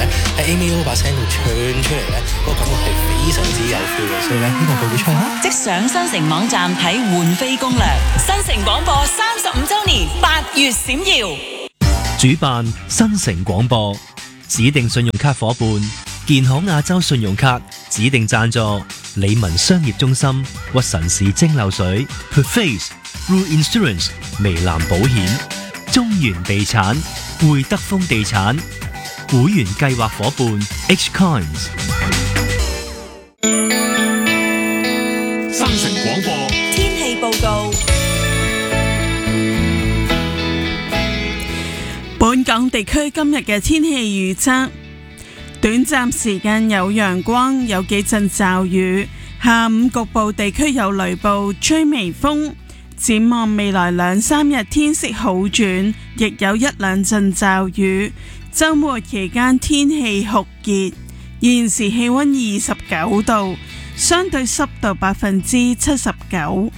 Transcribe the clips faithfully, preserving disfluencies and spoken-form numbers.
喺 Amy Lo 把聲度唱出嚟咧，嗰個感覺係非常之有 feel 嘅，所以咧希望佢會唱啦。 即上新城網站睇換飛攻略，新城廣播三十五週年八月閃耀， 主辦新城廣播，指定信用卡伙伴建行亞洲信用卡，指定贊助理文商業中心、屈臣氏蒸餾水、Perface、Rule Insurance、微藍保險、中原地產、匯德豐地產，會員計劃伙伴 H Coins。 新城廣播天氣報告。 本港地區今日嘅天氣預測，短暫時間有陽光，有幾陣驟雨，下午局部地區有雷暴，吹微風。展望未來兩三日天色好轉，亦有一兩陣驟雨。週末期間天氣酷熱，現時氣溫二十九度，相對濕度百分之七十九。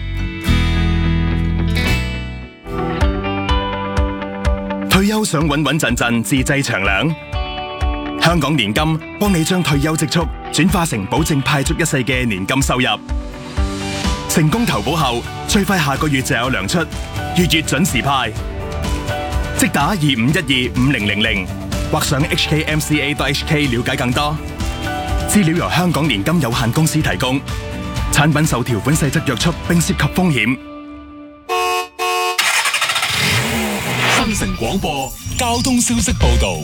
退休想穩穩陣陣自製長糧，香港年金幫你將退休積蓄轉化成保證派足一世嘅年金收入。成功投保後，最快下個月就有糧出，月月準時派。即打二五一二五零零零或上 h k m c a dot h k 了解更多。資料由香港年金有限公司提供，產品受條款細則約束並涉及風險。 新城廣播交通消息報道。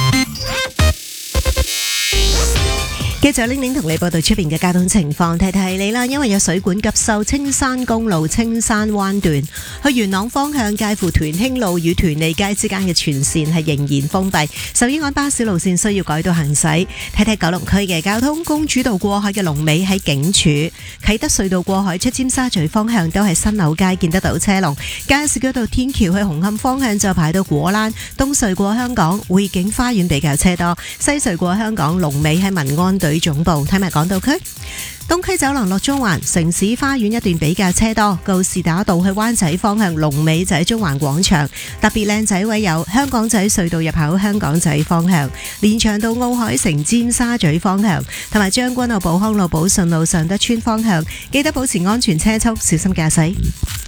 繼續拎拎同你報道出邊嘅交通情況，提提你啦，因為有水管急修，青山公路青山灣段去元朗方向介乎屯興路與屯利街之間嘅全線係仍然封閉，受影響巴士路線需要改道行駛。睇睇九龍區嘅交通，公主道過海嘅龍尾喺警署，啟德隧道過海出尖沙咀方向都係新樓街見得到車龍，加士居道天橋去紅磡方向就排到果欄，東隧過香港匯景花園比較車多，西隧過香港龍尾喺民安隊總部。睇埋港島區東區走廊落中環城市花園一段比較車多，告士打道去灣仔方向龍尾就喺中環廣場，特別靚仔位有香港仔隧道入口香港仔方向，連翔道奧海城尖沙咀方向，同埋將軍澳寶康路寶順路上德村方向，記得保持安全車速，小心駕駛。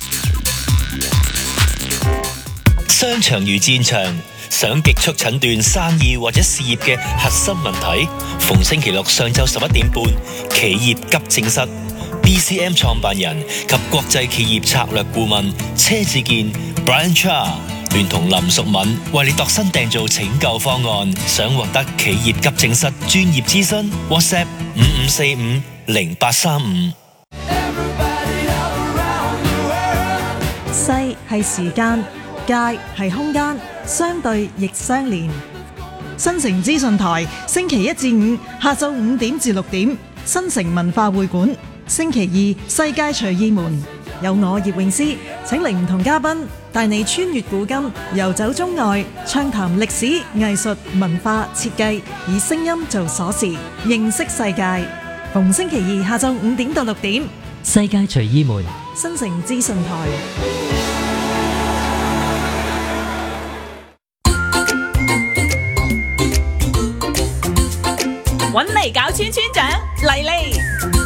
商場如戰場，想極速診斷生意或者事業嘅核心問題，逢星期六上晝十一點半，企業急症室 B C M 創辦人及國際企業策略顧問車志健 Brian Cha 聯同林淑敏為你度身訂造拯救方案。想獲得企業急症室專業諮詢 WhatsApp 五五四五零八三五。 西係時間，界係空間，相對亦相連。新城資訊台星期一至五下晝五點至六點，新城文化會館；星期二世界隨意門，有我葉詠詩請嚟唔同嘉賓，帶你穿越古今，遊走中外，暢談歷史、藝術、文化、設計，以聲音做鎖匙，認識世界。逢星期二下晝五點到六點， 世界隨意門， 新城資訊台。 搵嚟搞村村長嚟嚟。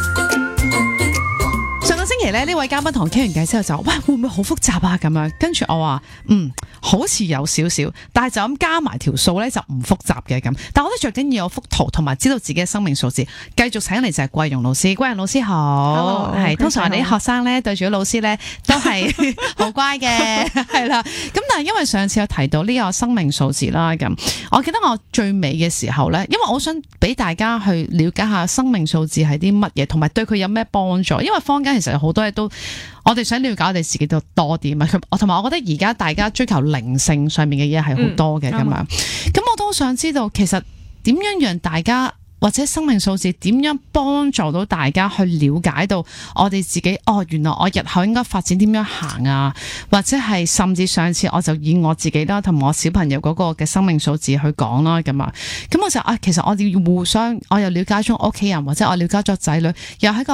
上個星期咧，呢位嘉賓同我傾完偈之後就，喂，會唔會好複雜啊？咁樣，跟住我話，嗯，好似有少少，但係就咁加埋條數咧就唔複雜嘅咁。但係我覺得最緊要有幅圖同埋知道自己嘅生命數字。繼續請嚟就係桂蓉老師，桂蓉老師好，係通常我哋啲學生咧對住老師咧都係好乖嘅，係啦。咁但係因為上次有提到呢個生命數字啦，咁我記得我最尾嘅時候咧，因為我想俾大家去了解下生命數字係啲乜嘢，同埋對佢有咩幫助。因為坊間其實有好多嘢都，我哋想了解我哋自己都多啲嘛。我同埋我覺得而家大家追求靈性上面嘅嘢係好多嘅咁樣。咁我都想知道，其實點樣讓大家或者生命數字點樣幫助到大家去了解到我哋自己，哦，原來我日後應該發展點樣行啊，或者係甚至上次我就以我自己啦同埋我小朋友嗰個嘅生命數字去講啦咁啊。咁我就啊，其實我哋要互相，我又了解咗屋企人或者我了解咗仔女，又喺個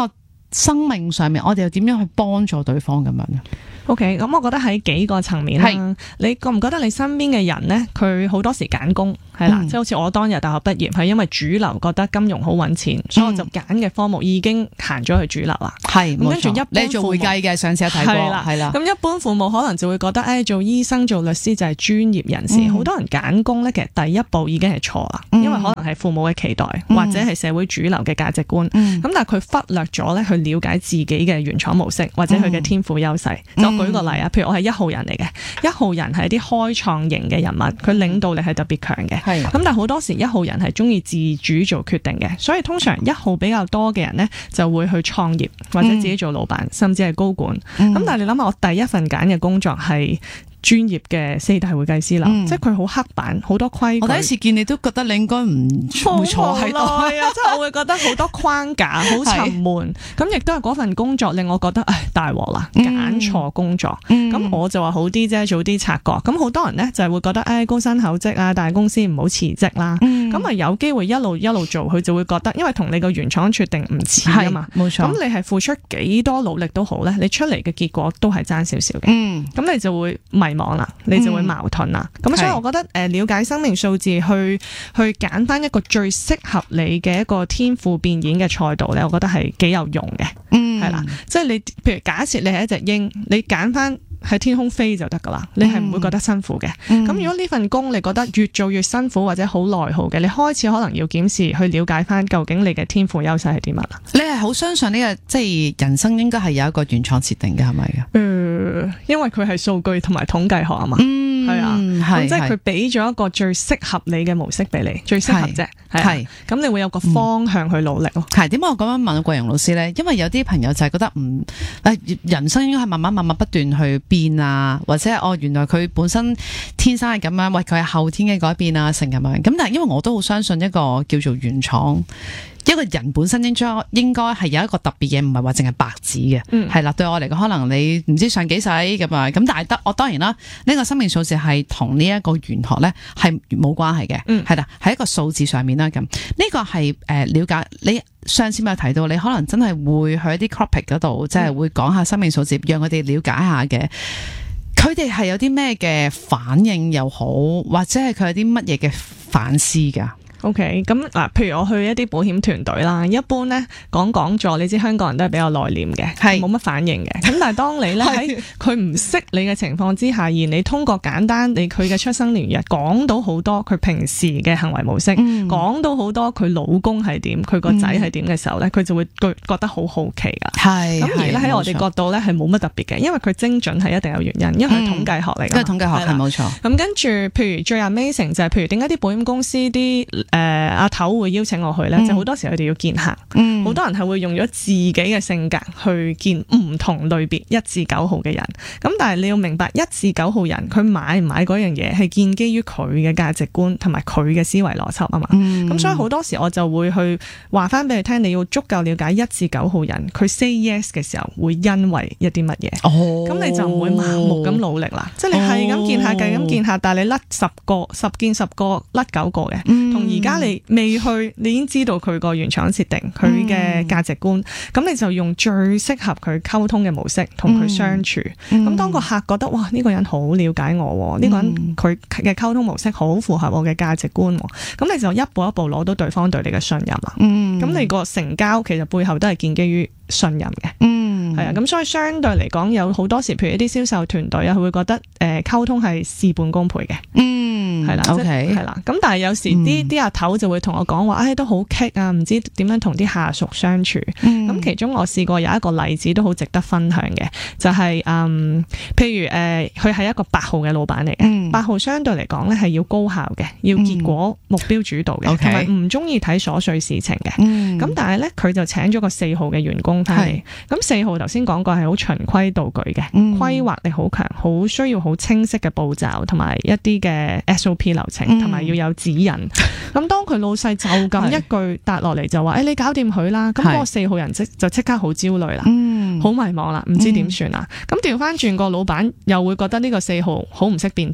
生命上面，我哋又點樣去幫助對方咁樣咧？ OK， 咁我覺得喺幾個層面啦。你覺唔覺得你身邊嘅人呢？佢好多時揀工係啦，嗯、即係好似我當日大學畢業係因為主流覺得金融好揾錢，嗯、所以我就揀嘅科目已經行咗去主流啦。係，咁跟住一般你做會計嘅，上次有睇過係啦，係啦。咁一般父母可能就會覺得，誒、哎、做醫生、做律師就係專業人士。好、嗯、多人揀工呢，其實第一步已經係錯啦，嗯、因為可能係父母嘅期待，嗯、或者係社會主流嘅價值觀。咁、嗯、但係佢忽略咗咧去了解自己嘅原廠模式或者佢嘅天賦優勢。嗯舉個例啊，譬如我係一號人嚟嘅，一號人係一啲開創型嘅人物，佢領導力係特別強嘅。係咁，但係好多時一號人係中意自主做決定嘅，所以通常一號比較多嘅人呢，就會去創業或者自己做老闆，嗯、甚至係高管。咁、嗯、但係你諗下，我第一份揀嘅工作係專業嘅四大會計師樓，嗯、即係佢好刻板，好多規矩。我第一次見你都覺得你應該唔會坐喺度，係啊，即係我會覺得好多框架，好沉悶。咁亦都係嗰份工作令我覺得，唉，大鑊啦，揀錯工作。咁、嗯、我就話好啲啫，早啲察覺。咁好多人呢，就係會覺得，唉，高薪厚職啊，大公司唔好辭職啦。咁啊、嗯、有機會一路一路做，佢就會覺得，因為同你個原廠決定唔似啊嘛，冇錯。咁你係付出幾多努力都好咧，你出嚟嘅結果都係爭少少嘅。咁、嗯、你就會迷茫啦，你就會矛盾啦。咁、嗯、所以我覺得誒，了解生命數字去去揀翻一個最適合你嘅一個天賦變現嘅賽道咧，我覺得係幾有用嘅。嗯，係啦，即係你譬如假設你係一隻鷹，你揀翻喺天空飛就得噶啦，你係唔會覺得辛苦嘅。咁、嗯、如果呢份工你覺得越做越辛苦或者好內耗嘅，你開始可能要檢視去了解翻究竟你嘅天賦優勢係點乜啦？你係好相信呢、這個即係人生應該係有一個原創設定嘅，係咪嘅？誒、呃，因為佢係數據同埋統計學啊嘛。嗯係啊，咁即係佢俾咗一個最適合你嘅模式俾你，最適合啫。係，咁你會有個方向去努力咯。係，點解我咁樣問桂蓉老師咧？因為有啲朋友就係覺得唔誒，人生應該係慢慢慢慢不斷去變啊，或者哦，原來佢本身天生係咁樣，喂，佢係後天嘅改變啊，成咁樣。咁但係因為我都好相信一個叫做原廠。一個人本身應該應該係有一個特別嘢，唔係話淨係白紙嘅，係啦、嗯。對我嚟講，可能你唔知上幾世咁啊，咁但係得我當然啦。呢、這個生命數字係同呢一個玄學咧係冇關係嘅，係啦、嗯，喺一個數字上面啦。咁呢、這個係誒、呃、了解你上次咪有提到，你可能真係會去一啲 topic 嗰度，即係會講下生命數字，讓佢哋了解下嘅。佢哋係有啲咩嘅反應又好，或者係佢有啲乜嘢嘅反思噶？OK，咁嗱，譬如我去一啲保險團隊啦，一般咧講講座，你知香港人都係比較內斂嘅，係冇乜反應嘅。咁但係當你咧喺佢唔識你嘅情況之下，而你通過簡單你佢嘅出生年月講到好多佢平時嘅行為模式，講、嗯、到好多佢老公係點，佢個仔係點嘅時候咧，佢、嗯、就會覺覺得好好奇噶。係咁而咧喺我哋角度咧係冇乜特別嘅，因為佢精準係一定有原因，因為係統計學嚟嘅。統計學係冇錯。咁跟住，譬如最 amazing 就係、是，譬如點解啲保險公司啲誒、呃、阿頭會邀請我去咧，嗯、就好多時佢哋要見客，好、嗯、多人係會用咗自己嘅性格去見唔同類別一至九號嘅人。咁但係你要明白，一至九號人佢買唔買嗰樣嘢係建基於佢嘅價值觀同埋佢嘅思維邏輯啊嘛。咁、嗯、所以好多時我就會去話翻俾佢聽，你要足夠了解一至九號人佢 say yes 嘅時候會因為一啲乜嘢。哦，咁你就唔會盲目咁努力啦。即係、哦、你係咁見下計咁見下，但係你甩十個十見十個甩九個嘅，同而家你未去，你已經知道佢個原廠設定，佢嘅價值觀，咁、嗯、你就用最適合佢溝通嘅模式同佢相處。咁、嗯、當個客覺得哇呢、呢個人好了解我，呢、嗯、個人佢嘅溝通模式好符合我嘅價值觀，咁你就一步一步攞到對方對你嘅信任啦。咁、嗯、你個成交其實背後都係建基於信任嘅。嗯，係啊，咁所以相對嚟講，有好多時，譬如一啲銷售團隊啊，佢會覺得誒溝通係事半功倍嘅。嗯，係啦，OK，係啦。咁但係有時啲啲、嗯、阿頭就會同我講話，唉、哎，都好棘啊，唔知點樣同啲下屬相處。咁、嗯、其中我試過有一個例子都好值得分享嘅，就係、是、嗯，譬如誒，佢、呃、係一個八號嘅老闆嚟嘅，八、嗯、號相對嚟講咧係要高效嘅，要結果目標主導嘅，同埋唔中意睇瑣碎事情嘅。咁、嗯、但係咧，佢就請咗個四號嘅員工翻嚟。咁四號頭先講過係好循規蹈矩嘅，嗯、規劃力好強，好需要好清晰嘅步驟，同埋一啲嘅 S O P 流程，同埋、嗯、要有指引。咁當佢老細就咁一句答落嚟就話，誒、哎、你搞掂佢啦。咁嗰個四號人即就即刻好焦慮啦，好、嗯、迷茫啦，唔知點算啦。咁調翻轉個老闆又會覺得呢個四號好唔識變通。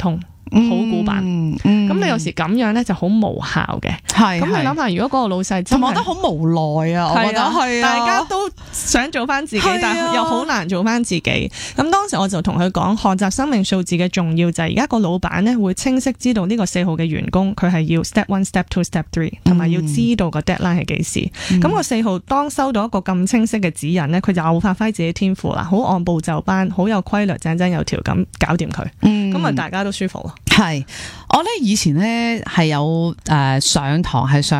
好古板。咁、嗯、你有時咁樣咧就好無效嘅。係咁你諗下，如果嗰個老細真係， 我覺得好無奈啊！我覺得係啊， 大家都想做翻自己，啊、但係又好難做翻自己。咁當時我就同佢講，學習生命數字嘅重要就係而家個老闆咧會清晰知道呢個四號嘅員工佢係要 step one、step two、step three， 同埋要知道個 deadline 係幾時。咁、嗯、個四號當收到一個咁清晰嘅指引咧，佢就又發揮自己天賦啦，好按部就班，好有規律，井井有條咁搞掂佢。咁、嗯、啊，大家都舒服咯。 係，我咧以前咧係有誒、呃、上堂係上。